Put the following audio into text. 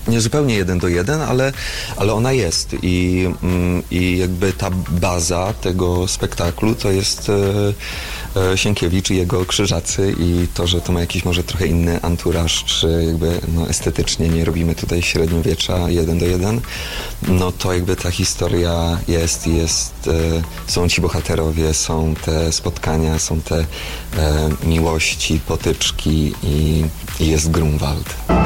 nie zupełnie 1 do 1, ale ona jest i jakby ta baza tego spektaklu to jest Sienkiewicz i jego Krzyżacy i to, że to ma jakiś może trochę inny anturaż, czy jakby no, estetycznie nie robimy tutaj średniowiecza 1 do 1, no to jakby ta historia jest, są ci bohaterowie, są te spotkania, są te miłości, potyczki i jest Grunwald.